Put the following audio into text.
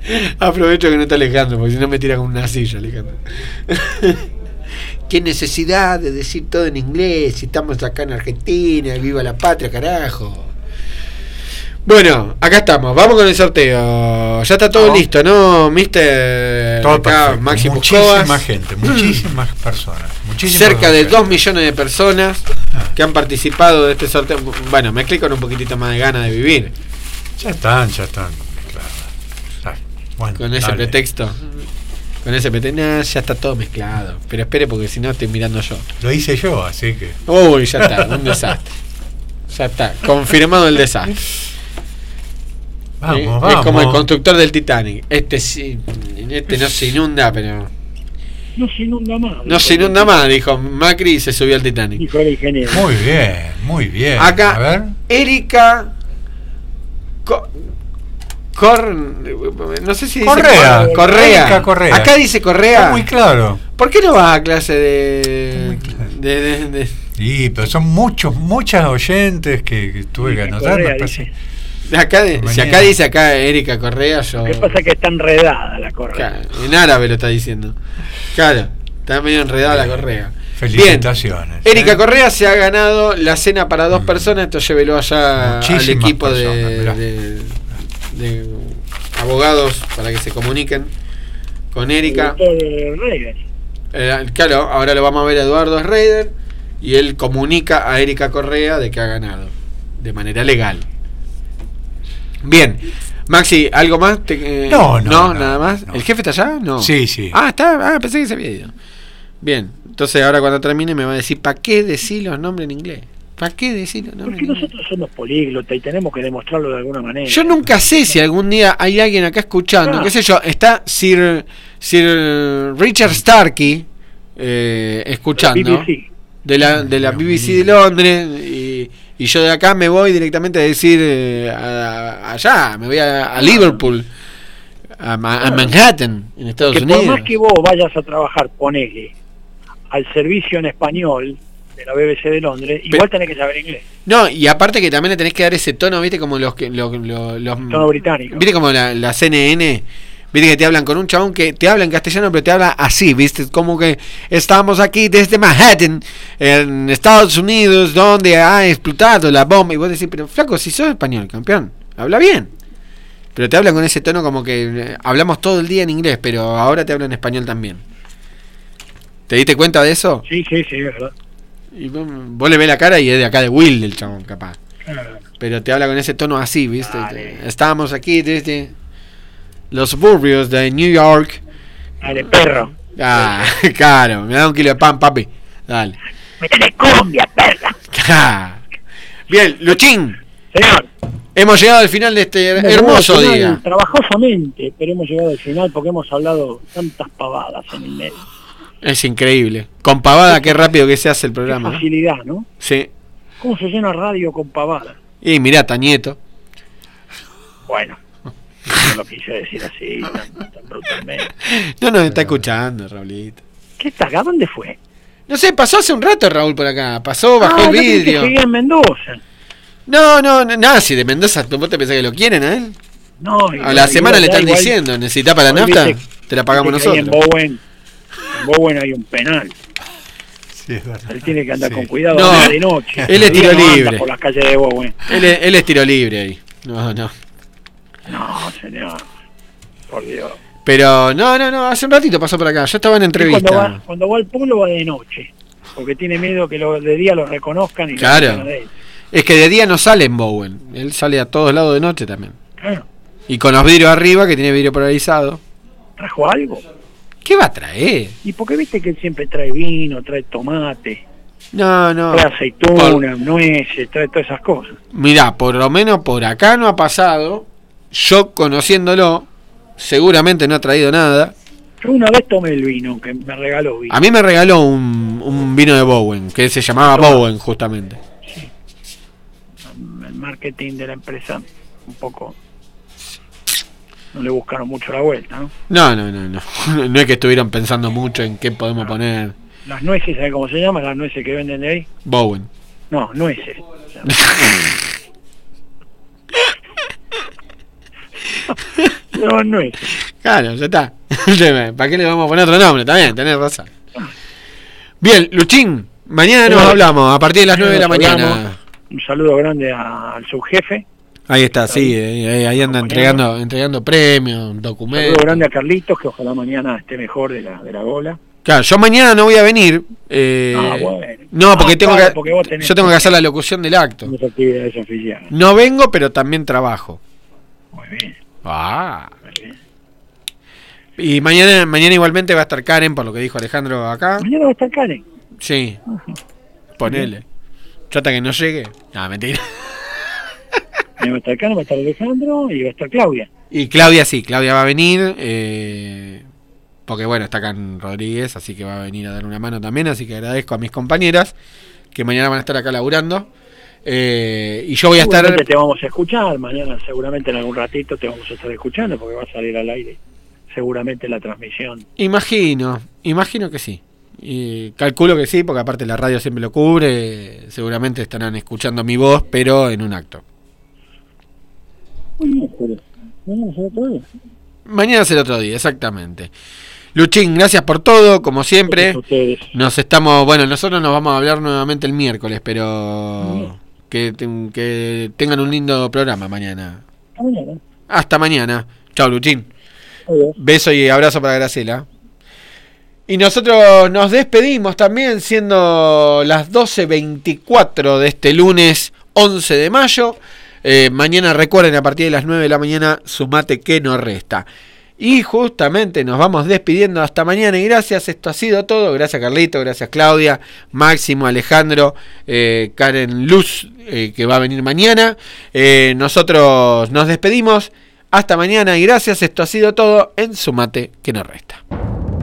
Aprovecho que no está Alejandro, porque si no me tira con una silla, Alejandro. Qué necesidad de decir todo en inglés si estamos acá en Argentina, viva la patria, carajo. Bueno, acá estamos, vamos con el sorteo. Ya está todo listo, ¿no, mister? Todo acá, Máximo muchísima Cobas. gente, muchísimas personas. Cerca de 2 millones de personas que han participado de este sorteo. Bueno, me explico con un poquitito más de ganas de vivir. Ya están. Claro. Bueno, con ese pretexto. Con ese pretexto, ya está todo mezclado. Pero espere, porque si no estoy mirando yo. Lo hice yo, así que. Uy, ya está, un desastre. Ya está, confirmado el desastre. Vamos. Es como el constructor del Titanic. Este no se inunda, pero. No se inunda más. No se inunda más, dijo Macri y se subió al Titanic. Dijo el ingeniero. Muy bien. Acá, a ver. Erika. No sé si dice Correa. Correa. Correa. Acá dice Correa. Está muy claro. ¿Por qué no vas a clase de... Sí, pero son muchas oyentes que tuve que anotar. Si acá dice Erika Correa, yo... ¿Qué pasa? Que está enredada la Correa. En árabe lo está diciendo. Claro, está medio enredada la Correa. Felicitaciones. Bien. Erika Correa se ha ganado la cena para 2 personas. Esto llévelo allá al equipo de abogados para que se comuniquen con Erika. Claro, ahora lo vamos a ver a Eduardo Schrader y él comunica a Erika Correa de que ha ganado de manera legal. Bien, Maxi, ¿algo más? No, nada más. No. ¿El jefe está allá? No. Sí. Está. Pensé que se había ido. Bien, entonces ahora cuando termine me va a decir, ¿para qué decir los nombres en inglés? ¿Para qué decir los nombres? Porque nosotros somos políglotas y tenemos que demostrarlo de alguna manera. Yo nunca sé si algún día hay alguien acá escuchando, qué sé yo, está Sir Richard Starkey escuchando de la BBC de Londres y yo de acá me voy directamente a decir allá, me voy a Liverpool, a Manhattan, en Estados Unidos. Por más que vos vayas a trabajar, ponele al servicio en español de la BBC de Londres, igual tenés que saber inglés. No, y aparte que también le tenés que dar ese tono, viste, como los tono británico. Viste como la CNN, viste que te hablan con un chabón que te habla en castellano, pero te habla así, viste, como que estamos aquí desde Manhattan, en Estados Unidos, donde ha explotado la bomba, y vos decís, pero flaco, si sos español, campeón, habla bien. Pero te hablan con ese tono como que hablamos todo el día en inglés, pero ahora te hablan en español también. ¿Te diste cuenta de eso? Sí, es verdad. Y vos le ves la cara y es de acá de Will el chabón, capaz. Pero te habla con ese tono así, ¿viste? Estamos aquí desde los suburbios de New York. Dale, perro. Claro, me da un kilo de pan, papi. Dale. Me tenés cumbia, perra. Bien, Luchín. Señor. Hemos llegado al final de este hermoso día. Trabajosamente, pero hemos llegado al final porque hemos hablado tantas pavadas en el medio. Es increíble. Con pavada, qué rápido que se hace el programa. Qué facilidad, ¿no? Sí. ¿Cómo se llena radio con pavada? Y mirá, Tañeto. Bueno, no lo quise decir así, tan brutalmente. No nos está escuchando, Raulito. ¿Qué está acá? ¿Dónde fue? No sé, pasó hace un rato Raúl por acá. Pasó, bajó el vidrio. Que seguía en Mendoza. No, si de Mendoza, ¿vos te pensás que lo quieren a él? No. A la semana le están diciendo, ¿necesita para la nafta? Te la pagamos nosotros. En Bowen hay un penal. Sí, es verdad. Él tiene que andar con cuidado de noche. Él es tiro libre. Por las calles de Bowen. Él es tiro libre ahí. No, señor. Por Dios. Pero no, hace un ratito pasó por acá. Yo estaba en entrevista. Cuando va al pueblo va de noche. Porque tiene miedo que de día lo reconozcan y claro. Es que de día no sale en Bowen. Él sale a todos lados de noche también. Claro. Y con los vidrios arriba, que tiene vidrio polarizado. ¿Trajo algo? ¿Qué va a traer? ¿Y por qué viste que él siempre trae vino, trae tomate? No. Trae aceituna, nueces, trae todas esas cosas. Mirá, por lo menos por acá no ha pasado. Yo conociéndolo, seguramente no ha traído nada. Yo una vez tomé el vino, que me regaló vino. A mí me regaló un vino de Bowen, que se llamaba Bowen justamente. Sí. El marketing de la empresa, un poco... No le buscaron mucho la vuelta, ¿no? No. No es que estuvieron pensando mucho en qué podemos poner. Las nueces, ¿sabes cómo se llaman? Las nueces que venden de ahí. Bowen. No, nueces. No es. Claro, ya está. ¿Para qué le vamos a poner otro nombre? También, tenés razón. Bien, Luchín, mañana nos hablamos a partir de las 9 de la mañana. Un saludo grande al subjefe. Ahí está, sí, ahí anda entregando premios, documentos. Un saludo grande a Carlitos, que ojalá mañana esté mejor de la gola. Claro, yo mañana no voy a venir. Bueno. No, porque porque yo tengo que hacer la locución del acto. Unas actividades oficiales. No vengo, pero también trabajo. Muy bien. Muy bien. Y mañana igualmente va a estar Karen, por lo que dijo Alejandro acá. Mañana va a estar Karen. Sí. Ponele. Yo hasta que no llegue. No, mentira. Va a estar Karen, va a estar Alejandro y va a estar Claudia. Y Claudia va a venir. Porque bueno, está acá en Rodríguez, así que va a venir a dar una mano también. Así que agradezco a mis compañeras que mañana van a estar acá laburando. Y yo voy a estar... Te vamos a escuchar, mañana seguramente en algún ratito te vamos a estar escuchando porque va a salir al aire seguramente la transmisión. Imagino que sí. Y calculo que sí, porque aparte la radio siempre lo cubre. Seguramente estarán escuchando mi voz, pero en un acto. Mañana será otro día, exactamente. Luchín, gracias por todo, como siempre. Nosotros nos vamos a hablar nuevamente el miércoles, pero que tengan un lindo programa mañana. Hasta mañana. Chao, Luchín. Beso y abrazo para Graciela. Y nosotros nos despedimos también, siendo las 12:24 de este lunes 11 de mayo. Mañana recuerden, a partir de las 9 de la mañana, Sumate que no resta. Y justamente nos vamos despidiendo hasta mañana. Y gracias, esto ha sido todo. Gracias Carlito, gracias Claudia, Máximo, Alejandro, Karen Luz, que va a venir mañana. Nosotros nos despedimos. Hasta mañana y gracias, esto ha sido todo en Sumate que no resta.